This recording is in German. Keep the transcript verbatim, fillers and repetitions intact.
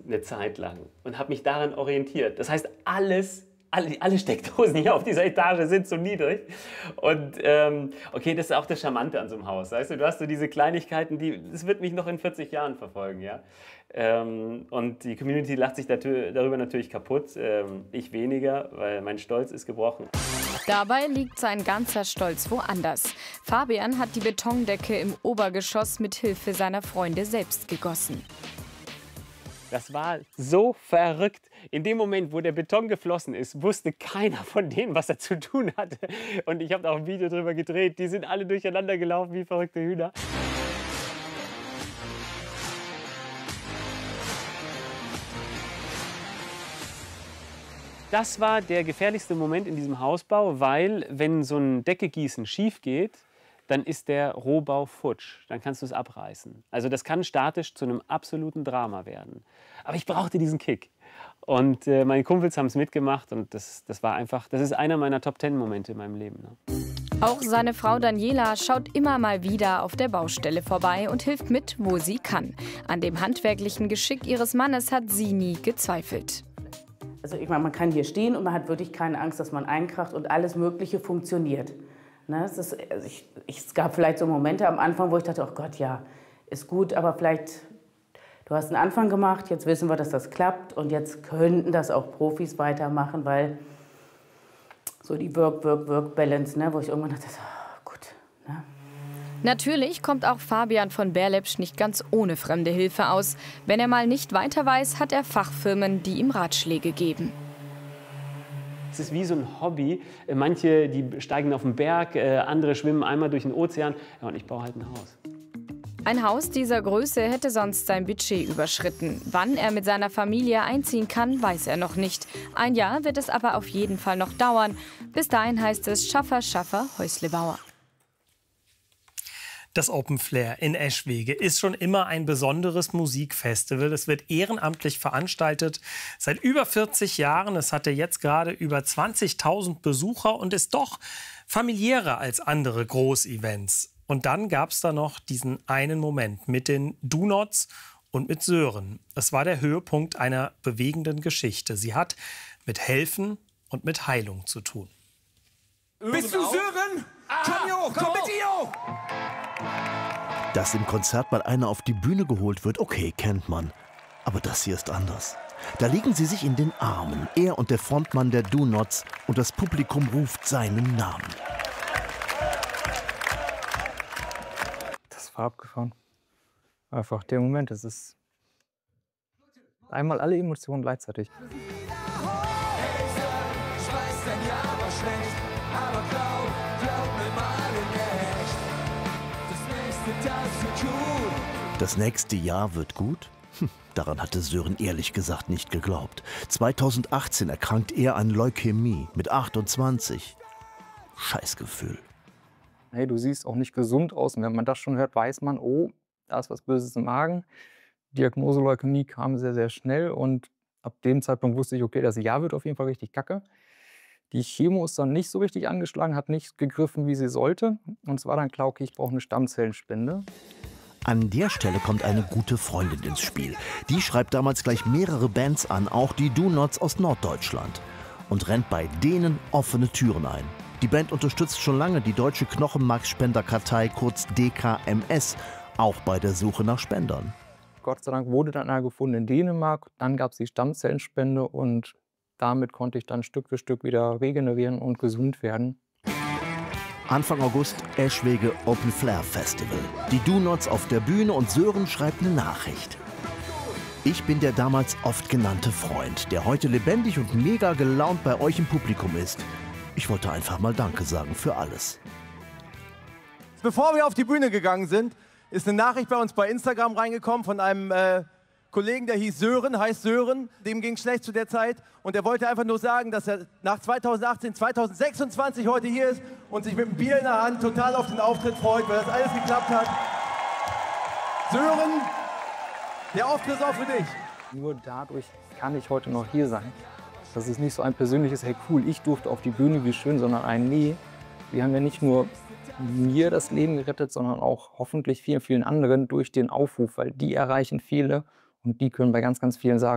eine Zeit lang und habe mich daran orientiert. Das heißt, alles, alle, alle Steckdosen hier auf dieser Etage sind so niedrig. Und ähm, okay, das ist auch das Charmante an so einem Haus. Weißt du, du hast so diese Kleinigkeiten, die, das wird mich noch in vierzig Jahren verfolgen. Ja? Ähm, und die Community lacht sich darüber natürlich kaputt. Ähm, ich weniger, weil mein Stolz ist gebrochen. Dabei liegt sein ganzer Stolz woanders. Fabian hat die Betondecke im Obergeschoss mit Hilfe seiner Freunde selbst gegossen. Das war so verrückt. In dem Moment, wo der Beton geflossen ist, wusste keiner von denen, was er zu tun hatte. Und ich habe da auch ein Video drüber gedreht. Die sind alle durcheinander gelaufen wie verrückte Hühner. Das war der gefährlichste Moment in diesem Hausbau, weil wenn so ein Deckegießen schief geht, dann ist der Rohbau futsch. Dann kannst du es abreißen. Also das kann statisch zu einem absoluten Drama werden. Aber ich brauchte diesen Kick. Und äh, meine Kumpels haben es mitgemacht und das, das war einfach, das ist einer meiner Top-Ten-Momente in meinem Leben. Ne? Auch seine Frau Daniela schaut immer mal wieder auf der Baustelle vorbei und hilft mit, wo sie kann. An dem handwerklichen Geschick ihres Mannes hat sie nie gezweifelt. Also ich meine, man kann hier stehen und man hat wirklich keine Angst, dass man einkracht und alles Mögliche funktioniert. Ne, es, ist, also ich, ich, es gab vielleicht so Momente am Anfang, wo ich dachte, oh Gott, ja, ist gut, aber vielleicht, du hast einen Anfang gemacht, jetzt wissen wir, dass das klappt und jetzt könnten das auch Profis weitermachen, weil so die Work-Work-Work-Balance, ne, wo ich irgendwann dachte, oh, gut. Ne? Natürlich kommt auch Fabian von Berlepsch nicht ganz ohne fremde Hilfe aus. Wenn er mal nicht weiter weiß, hat er Fachfirmen, die ihm Ratschläge geben. Es ist wie so ein Hobby. Manche, die steigen auf den Berg, andere schwimmen einmal durch den Ozean. Ja, und ich baue halt ein Haus. Ein Haus dieser Größe hätte sonst sein Budget überschritten. Wann er mit seiner Familie einziehen kann, weiß er noch nicht. Ein Jahr wird es aber auf jeden Fall noch dauern. Bis dahin heißt es Schaffer, Schaffer, Häuslebauer. Das Open Flair in Eschwege ist schon immer ein besonderes Musikfestival. Es wird ehrenamtlich veranstaltet seit über vierzig Jahren. Es hatte jetzt gerade über zwanzigtausend Besucher und ist doch familiärer als andere Großevents. Und dann gab es da noch diesen einen Moment mit den Do-Nots und mit Sören. Es war der Höhepunkt einer bewegenden Geschichte. Sie hat mit Helfen und mit Heilung zu tun. Bist du Sören? Komm hier hoch, komm mit dir hoch! Dass im Konzert mal einer auf die Bühne geholt wird, okay, kennt man. Aber das hier ist anders. Da liegen sie sich in den Armen, er und der Frontmann der Do-Nots, und das Publikum ruft seinen Namen. Das war abgefahren. Einfach der Moment, es ist einmal alle Emotionen gleichzeitig. Das nächste Jahr wird gut? Hm, daran hatte Sören ehrlich gesagt nicht geglaubt. zweitausendachtzehn erkrankt er an Leukämie mit achtundzwanzig. Scheißgefühl. Hey, du siehst auch nicht gesund aus. Und wenn man das schon hört, weiß man, oh, da ist was Böses im Magen. Die Diagnose Leukämie kam sehr, sehr schnell. Und ab dem Zeitpunkt wusste ich, okay, das Jahr wird auf jeden Fall richtig kacke. Die Chemo ist dann nicht so richtig angeschlagen, hat nicht gegriffen, wie sie sollte. Und es war dann klar, okay, ich brauche eine Stammzellenspende. An der Stelle kommt eine gute Freundin ins Spiel. Die schreibt damals gleich mehrere Bands an, auch die Do-Nots aus Norddeutschland. Und rennt bei denen offene Türen ein. Die Band unterstützt schon lange die Deutsche Knochenmarkspenderkartei, kurz D K M S, auch bei der Suche nach Spendern. Gott sei Dank wurde dann einer gefunden in Dänemark. Dann gab es die Stammzellenspende und damit konnte ich dann Stück für Stück wieder regenerieren und gesund werden. Anfang August, Eschwege Open Flair Festival. Die Do-Nots auf der Bühne und Sören schreibt eine Nachricht. Ich bin der damals oft genannte Freund, der heute lebendig und mega gelaunt bei euch im Publikum ist. Ich wollte einfach mal Danke sagen für alles. Bevor wir auf die Bühne gegangen sind, ist eine Nachricht bei uns bei Instagram reingekommen von einem äh, Kollegen, der hieß Sören, heißt Sören. Dem ging es schlecht zu der Zeit. Und er wollte einfach nur sagen, dass er nach zweitausendachtzehn, zweitausendsechsundzwanzig heute hier ist und sich mit einem Bier in der Hand total auf den Auftritt freut, weil das alles geklappt hat. Sören, der Auftritt ist auch für dich. Nur dadurch kann ich heute noch hier sein. Das ist nicht so ein persönliches, hey cool, ich durfte auf die Bühne, wie schön, sondern ein nee. Wir haben ja nicht nur mir das Leben gerettet, sondern auch hoffentlich vielen, vielen anderen durch den Aufruf, weil die erreichen viele und die können bei ganz, ganz vielen sagen,